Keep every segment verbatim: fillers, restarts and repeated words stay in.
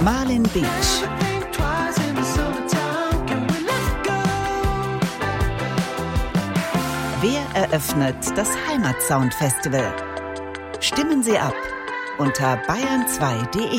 Marlin Beach. Wer eröffnet das Heimatsound Festival? Stimmen Sie ab unter bayern zwei punkt de.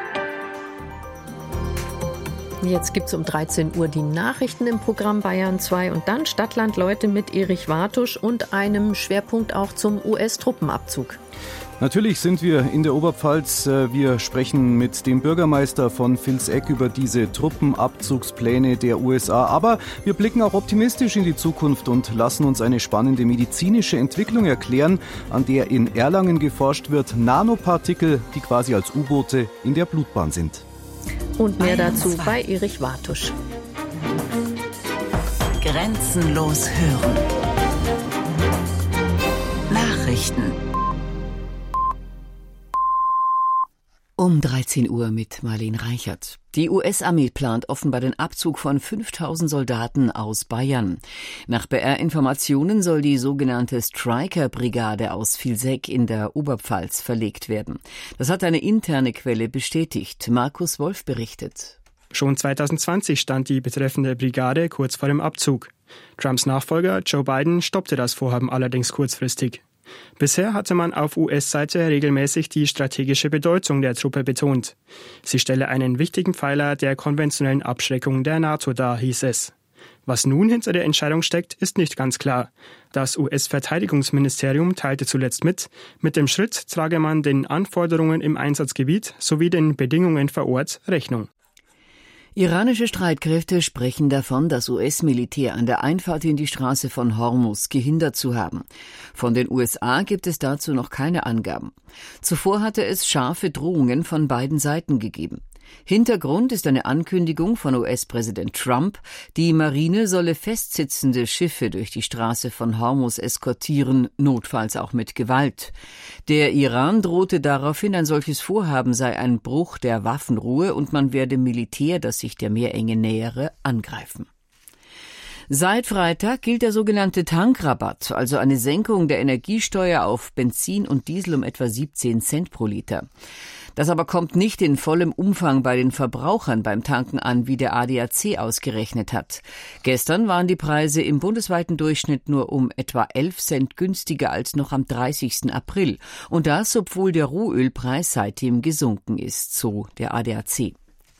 Jetzt gibt es um dreizehn Uhr die Nachrichten im Programm Bayern zwei und dann Stadtland Leute mit Erich Wartusch und einem Schwerpunkt auch zum U S-Truppenabzug. Natürlich sind wir in der Oberpfalz. Wir sprechen mit dem Bürgermeister von Vilseck über diese Truppenabzugspläne der U S A. Aber wir blicken auch optimistisch in die Zukunft und lassen uns eine spannende medizinische Entwicklung erklären, an der in Erlangen geforscht wird. Nanopartikel, die quasi als U-Boote in der Blutbahn sind. Und mehr dazu bei Erich Wartusch. Grenzenlos hören. Nachrichten. Um dreizehn Uhr mit Marlene Reichert. Die U S-Armee plant offenbar den Abzug von fünftausend Soldaten aus Bayern. Nach B R-Informationen soll die sogenannte Stryker-Brigade aus Vilseck in der Oberpfalz verlegt werden. Das hat eine interne Quelle bestätigt. Markus Wolf berichtet. Schon zwanzig zwanzig stand die betreffende Brigade kurz vor dem Abzug. Trumps Nachfolger Joe Biden stoppte das Vorhaben allerdings kurzfristig. Bisher hatte man auf U S-Seite regelmäßig die strategische Bedeutung der Truppe betont. Sie stelle einen wichtigen Pfeiler der konventionellen Abschreckung der NATO dar, hieß es. Was nun hinter der Entscheidung steckt, ist nicht ganz klar. Das U S-Verteidigungsministerium teilte zuletzt mit, mit dem Schritt trage man den Anforderungen im Einsatzgebiet sowie den Bedingungen vor Ort Rechnung. Iranische Streitkräfte sprechen davon, das U S-Militär an der Einfahrt in die Straße von Hormuz gehindert zu haben. Von den U S A gibt es dazu noch keine Angaben. Zuvor hatte es scharfe Drohungen von beiden Seiten gegeben. Hintergrund ist eine Ankündigung von U S-Präsident Trump, die Marine solle festsitzende Schiffe durch die Straße von Hormuz eskortieren, notfalls auch mit Gewalt. Der Iran drohte daraufhin, ein solches Vorhaben sei ein Bruch der Waffenruhe und man werde Militär, das sich der Meerenge nähere, angreifen. Seit Freitag gilt der sogenannte Tankrabatt, also eine Senkung der Energiesteuer auf Benzin und Diesel um etwa siebzehn Cent pro Liter. Das aber kommt nicht in vollem Umfang bei den Verbrauchern beim Tanken an, wie der A D A C ausgerechnet hat. Gestern waren die Preise im bundesweiten Durchschnitt nur um etwa elf Cent günstiger als noch am dreißigsten April. Und das, obwohl der Rohölpreis seitdem gesunken ist, so der A D A C.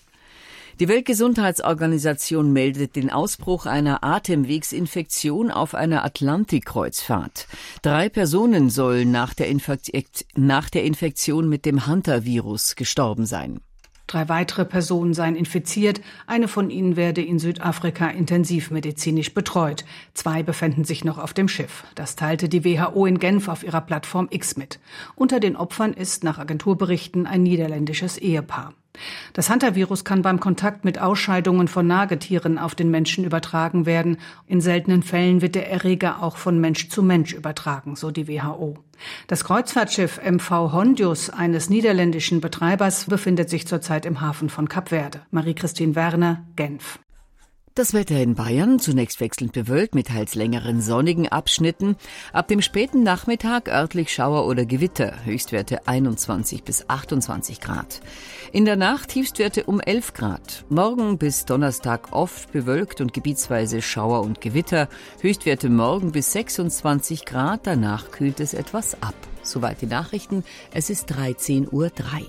Die Weltgesundheitsorganisation meldet den Ausbruch einer Atemwegsinfektion auf einer Atlantikkreuzfahrt. Drei Personen sollen nach der, Infekt- nach der Infektion mit dem Hantavirus gestorben sein. Drei weitere Personen seien infiziert. Eine von ihnen werde in Südafrika intensivmedizinisch betreut. Zwei befänden sich noch auf dem Schiff. Das teilte die W H O in Genf auf ihrer Plattform X mit. Unter den Opfern ist nach Agenturberichten ein niederländisches Ehepaar. Das Hantavirus kann beim Kontakt mit Ausscheidungen von Nagetieren auf den Menschen übertragen werden. In seltenen Fällen wird der Erreger auch von Mensch zu Mensch übertragen, so die W H O. Das Kreuzfahrtschiff M V Hondius eines niederländischen Betreibers befindet sich zurzeit im Hafen von Kap Verde. Marie-Christine Werner, Genf. Das Wetter in Bayern, zunächst wechselnd bewölkt mit teils längeren sonnigen Abschnitten. Ab dem späten Nachmittag örtlich Schauer oder Gewitter, Höchstwerte einundzwanzig bis achtundzwanzig Grad. In der Nacht Tiefstwerte um elf Grad. Morgen bis Donnerstag oft bewölkt und gebietsweise Schauer und Gewitter, Höchstwerte morgen bis sechsundzwanzig Grad, danach kühlt es etwas ab. Soweit die Nachrichten, es ist dreizehn Uhr drei.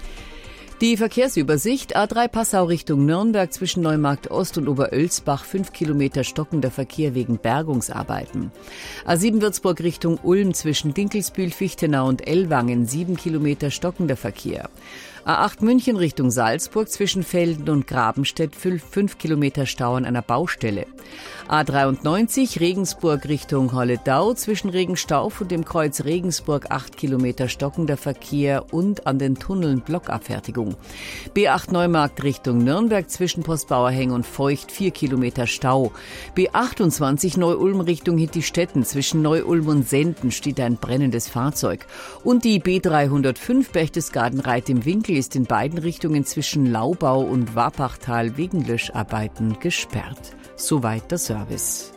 Die Verkehrsübersicht: A drei Passau Richtung Nürnberg zwischen Neumarkt Ost und Oberölsbach, fünf Kilometer stockender Verkehr wegen Bergungsarbeiten. A sieben Würzburg Richtung Ulm zwischen Dinkelsbühl, Fichtenau und Ellwangen, sieben Kilometer stockender Verkehr. A acht München Richtung Salzburg zwischen Velden und Grabenstedt, fünf Kilometer Stau an einer Baustelle. A dreiundneunzig Regensburg Richtung Holledau zwischen Regenstauf und dem Kreuz Regensburg, acht Kilometer stockender Verkehr und an den Tunneln Blockabfertigung. B acht Neumarkt Richtung Nürnberg zwischen Postbauerhäng und Feucht, vier Kilometer Stau. B achtundzwanzig Neu-Ulm Richtung Hittistetten zwischen Neu-Ulm und Senden steht ein brennendes Fahrzeug. Und die B dreihundertfünf Berchtesgaden-Reit im Winkel ist in beiden Richtungen zwischen Laubau und Wapachtal wegen Löscharbeiten gesperrt. Soweit der Service.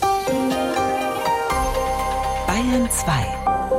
Bayern zwei.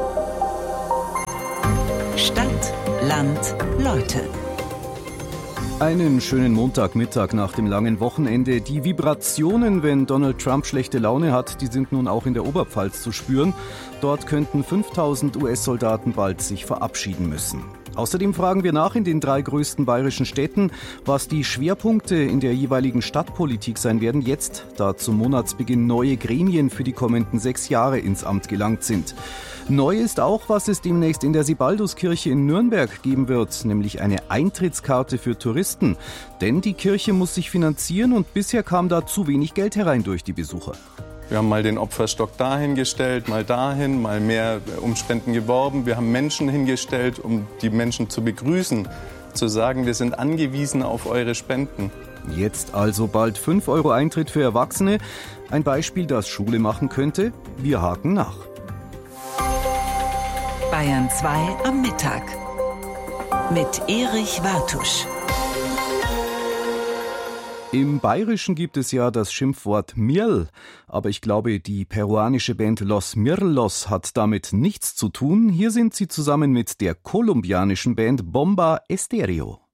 Stadt, Land, Leute. Einen schönen Montagmittag nach dem langen Wochenende. Die Vibrationen, wenn Donald Trump schlechte Laune hat, die sind nun auch in der Oberpfalz zu spüren. Dort könnten fünftausend U S-Soldaten bald sich verabschieden müssen. Außerdem fragen wir nach in den drei größten bayerischen Städten, was die Schwerpunkte in der jeweiligen Stadtpolitik sein werden jetzt, da zum Monatsbeginn neue Gremien für die kommenden sechs Jahre ins Amt gelangt sind. Neu ist auch, was es demnächst in der Sibalduskirche in Nürnberg geben wird, nämlich eine Eintrittskarte für Touristen. Denn die Kirche muss sich finanzieren und bisher kam da zu wenig Geld herein durch die Besucher. Wir haben mal den Opferstock dahin gestellt, mal dahin, mal mehr um Spenden geworben. Wir haben Menschen hingestellt, um die Menschen zu begrüßen, zu sagen, wir sind angewiesen auf eure Spenden. Jetzt also bald fünf Euro Eintritt für Erwachsene. Ein Beispiel, das Schule machen könnte. Wir haken nach. Bayern zwei am Mittag mit Erich Wartusch. Im Bayerischen gibt es ja das Schimpfwort Mirl, aber ich glaube, die peruanische Band Los Mirlos hat damit nichts zu tun. Hier sind sie zusammen mit der kolumbianischen Band Bomba Estéreo.